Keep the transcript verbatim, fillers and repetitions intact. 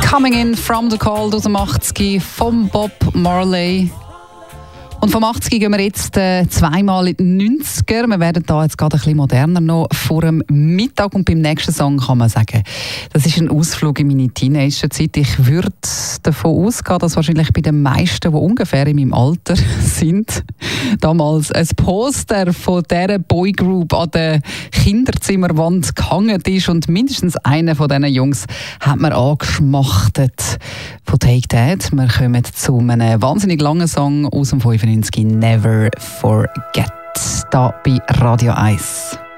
Coming in from the Cold aus dem achtziger vom Bob Marley. Und vom achtziger gehen wir jetzt äh, zweimal in die neunziger. Wir werden da jetzt gerade ein bisschen moderner noch vor dem Mittag. Und beim nächsten Song kann man sagen, das ist ein Ausflug in meine Teenagerzeit. Ich würde davon ausgehen, dass wahrscheinlich bei den meisten, die ungefähr in meinem Alter sind, damals ein Poster von dieser Boygroup an der Kinderzimmerwand gehangen ist. Und mindestens einer von diesen Jungs hat mir angeschmachtet von Take That. Wir kommen zu einem wahnsinnig langen Song aus dem fünfundneunzig, Never Forget, da bei Radio eins.